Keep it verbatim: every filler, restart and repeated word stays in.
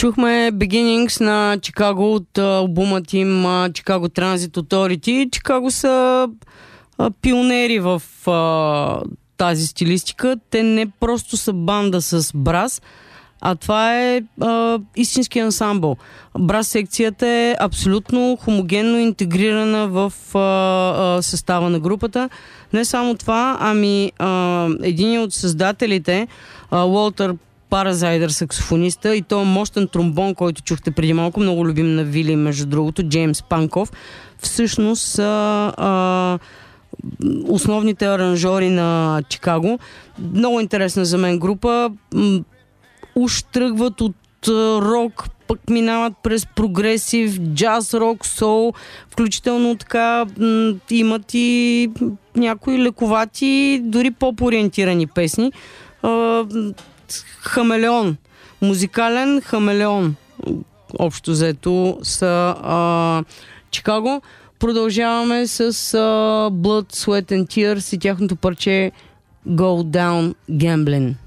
Чухме Beginnings на Чикаго от албумът им Chicago Transit Authority. Чикаго са а, пионери в а, тази стилистика. Те не просто са банда с брас, а това е а, истински ансамбъл. Брас секцията е абсолютно хомогенно интегрирана в а, а, състава на групата. Не само това, ами а, един от създателите, а, Уолтер Паразайдър, саксофониста, и то е мощен тромбон, който чухте преди малко, много любим на Вили, между другото, Джеймс Панков, всъщност са а, основните аранжори на Чикаго. Много интересна за мен група. Уж тръгват от рок, пък минават през прогресив, джаз, рок, соул, включително така м- имат и някои лековати, дори поп-ориентирани песни. А, хамелеон. Музикален хамелеон. Общо взето са а, Чикаго. Продължаваме с а, Blood, Sweat and Tears и тяхното парче Go Down Gambling.